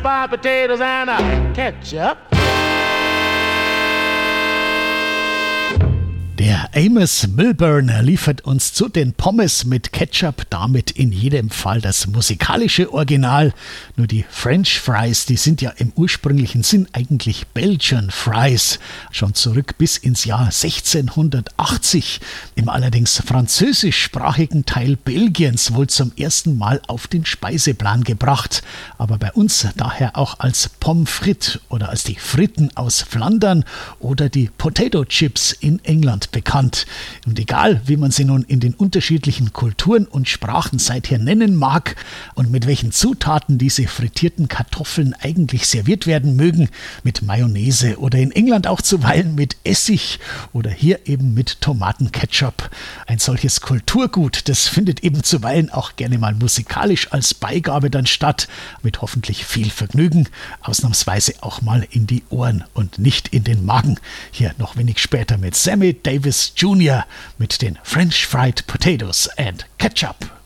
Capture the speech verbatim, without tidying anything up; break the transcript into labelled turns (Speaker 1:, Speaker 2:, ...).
Speaker 1: Fried potatoes and a ketchup.
Speaker 2: Der Amos Milburn liefert uns zu den Pommes mit Ketchup damit in jedem Fall das musikalische Original. Nur die French Fries, die sind ja im ursprünglichen Sinn eigentlich Belgian Fries. Schon zurück bis ins Jahr sechzehnhundertachtzig. Im allerdings französischsprachigen Teil Belgiens wohl zum ersten Mal auf den Speiseplan gebracht. Aber bei uns daher auch als Pommes frites oder als die Fritten aus Flandern oder die Potato Chips in England bekannt. Und egal, wie man sie nun in den unterschiedlichen Kulturen und Sprachen seither nennen mag und mit welchen Zutaten diese frittierten Kartoffeln eigentlich serviert werden mögen, mit Mayonnaise oder in England auch zuweilen mit Essig oder hier eben mit Tomatenketchup. Ein solches Kulturgut, das findet eben zuweilen auch gerne mal musikalisch als Beigabe dann statt, mit hoffentlich viel Vergnügen, ausnahmsweise auch mal in die Ohren und nicht in den Magen. Hier noch wenig später mit Sammy Davis Junior mit den French Fried Potatoes and Ketchup.